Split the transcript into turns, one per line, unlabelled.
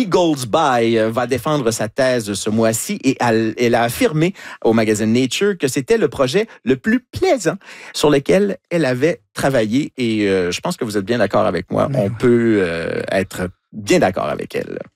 Lee Goldsby va défendre sa thèse ce mois-ci et elle a affirmé au magazine Nature que c'était le projet le plus plaisant sur lequel elle avait travaillé. Et je pense que vous êtes bien d'accord avec moi. On peut être bien d'accord avec elle.